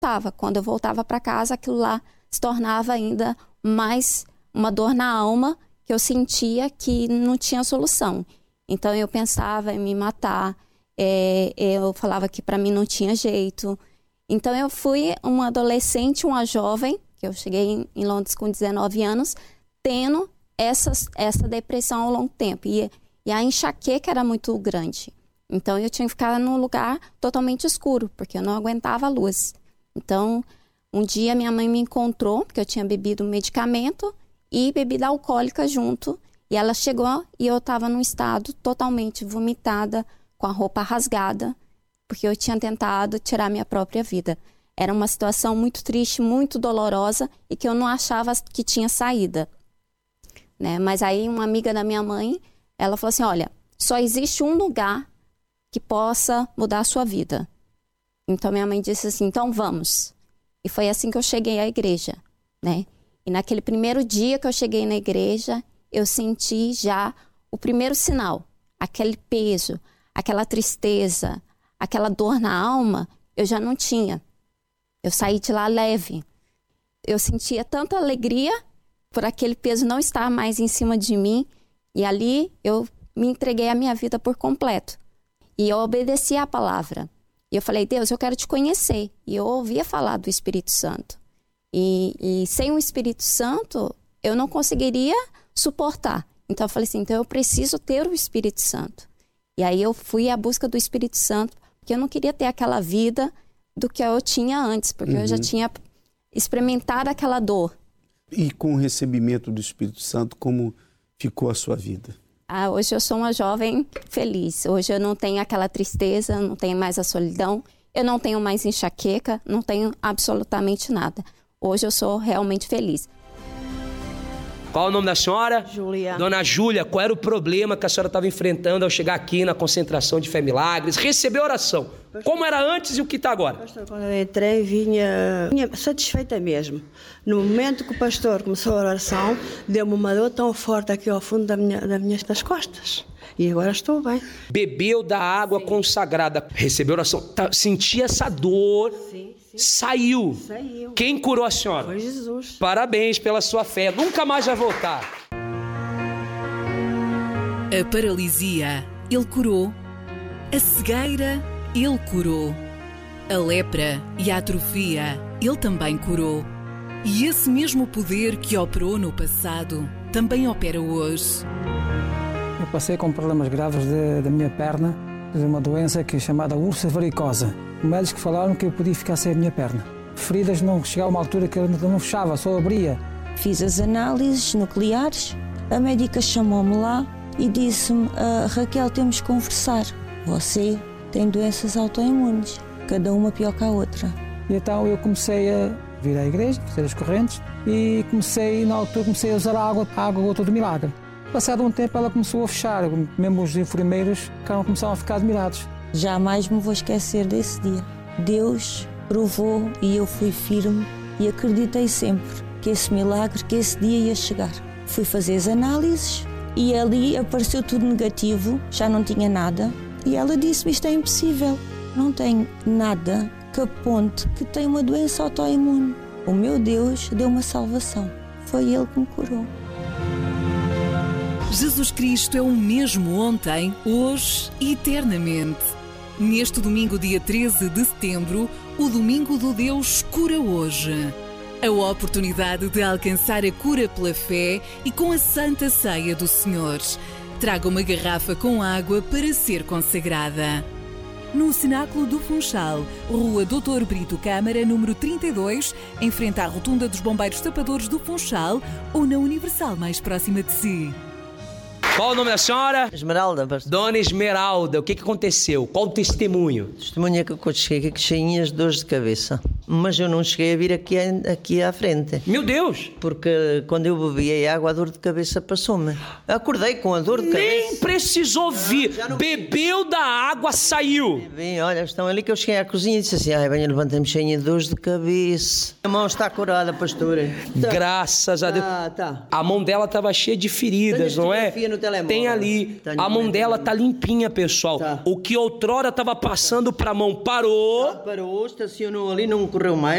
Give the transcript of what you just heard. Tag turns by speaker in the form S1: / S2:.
S1: voltava. Quando eu voltava para casa, aquilo lá se tornava ainda mais uma dor na alma, que eu sentia que não tinha solução. Então eu pensava em me matar, eu falava que para mim não tinha jeito. Então eu fui uma adolescente, uma jovem, que eu cheguei em Londres com 19 anos, tendo essa depressão ao longo tempo. E a enxaqueca era muito grande. Então eu tinha que ficar num lugar totalmente escuro, porque eu não aguentava a luz. Então, um dia minha mãe me encontrou, porque eu tinha bebido medicamento e bebida alcoólica junto. E ela chegou e eu estava num estado totalmente vomitada, com a roupa rasgada, porque eu tinha tentado tirar minha própria vida. Era uma situação muito triste, muito dolorosa e que eu não achava que tinha saída, né? Mas aí uma amiga da minha mãe, ela falou assim, olha, só existe um lugar que possa mudar a sua vida. Então minha mãe disse assim, então vamos. E foi assim que eu cheguei à igreja, né? E naquele primeiro dia que eu cheguei na igreja, eu senti já o primeiro sinal, aquele peso, aquela tristeza, aquela dor na alma, eu já não tinha. Eu saí de lá leve. Eu sentia tanta alegria por aquele peso não estar mais em cima de mim. E ali eu me entreguei a minha vida por completo. E eu obedeci à palavra. E eu falei, Deus, eu quero te conhecer. E eu ouvia falar do Espírito Santo. E sem o Espírito Santo, eu não conseguiria suportar. Então eu falei assim, então eu preciso ter o Espírito Santo. E aí eu fui à busca do Espírito Santo, porque eu não queria ter aquela vida do que eu tinha antes, porque eu já tinha experimentado aquela dor.
S2: E com o recebimento do Espírito Santo, como ficou a sua vida?
S1: Hoje eu sou uma jovem feliz. Hoje eu não tenho aquela tristeza, não tenho mais a solidão, eu não tenho mais enxaqueca, não tenho absolutamente nada. Hoje eu sou realmente feliz.
S3: Qual o nome da senhora?
S4: Júlia.
S3: Dona Júlia, qual era o problema que a senhora estava enfrentando ao chegar aqui na concentração de Fé Milagres? Recebeu oração. Como era antes e o que está agora?
S4: Pastor, quando eu entrei, vinha satisfeita mesmo. No momento que o pastor começou a oração, deu-me uma dor tão forte aqui ao fundo das costas. E agora estou bem.
S3: Bebeu da água consagrada. Recebeu oração. Sentia essa dor.
S4: Sim.
S3: Saiu. Quem curou a senhora?
S4: Foi Jesus.
S3: Parabéns pela sua fé. Nunca mais vai voltar.
S5: A paralisia, Ele curou. A cegueira, Ele curou. A lepra e a atrofia, Ele também curou. E esse mesmo poder que operou no passado, também opera hoje.
S6: Eu passei com problemas graves da minha perna, de uma doença que é chamada úlcera varicosa. Os médicos falaram que eu podia ficar sem a minha perna. Feridas não chegava a uma altura que eu não fechava, só abria.
S7: Fiz as análises nucleares, a médica chamou-me lá e disse-me, Raquel, temos que conversar. Você tem doenças autoimunes, cada uma pior que a outra.
S6: E então eu comecei a vir à igreja, fazer as correntes e na altura comecei a usar a água do milagre. Passado um tempo ela começou a fechar, mesmo os enfermeiros começaram a ficar admirados.
S7: Jamais me vou esquecer desse dia. Deus provou e eu fui firme e acreditei sempre que esse milagre, que esse dia ia chegar. Fui fazer as análises e ali apareceu tudo negativo, já não tinha nada. E ela disse-me, isto é impossível, não tenho nada que aponte que tenho uma doença autoimune. O meu Deus deu uma salvação, foi Ele que me curou.
S5: Jesus Cristo é o mesmo ontem, hoje e eternamente. Neste domingo, dia 13 de setembro, o Domingo do Deus Cura Hoje. A oportunidade de alcançar a cura pela fé e com a Santa Ceia do Senhor. Traga uma garrafa com água para ser consagrada. No Cenáculo do Funchal, Rua Doutor Brito Câmara, número 32, em frente à Rotunda dos Bombeiros Tapadores do Funchal ou na Universal mais próxima de si.
S3: Qual o nome da senhora?
S8: Esmeralda, pastor.
S3: Dona Esmeralda, o que aconteceu? Qual o testemunho?
S8: O testemunho é que eu cheguei aqui cheinhas de dores de cabeça. Mas eu não cheguei a vir aqui à frente.
S3: Meu Deus!
S8: Porque quando eu bebi a água, a dor de cabeça passou-me. Acordei com a dor de cabeça.
S3: Nem precisou vir. Bebeu da água, saiu.
S8: Bem, olha, estão ali que eu cheguei à cozinha e disse assim, bem, levantei-me cheinha de dores de cabeça. A mão está curada, pastora.
S3: Graças a Deus.
S8: Tá.
S3: A mão dela estava cheia de feridas, não é? Tem ali. A mão dela tá limpinha, pessoal. O que outrora estava passando para a mão parou.
S8: Parou, estacionou ali num correu mais.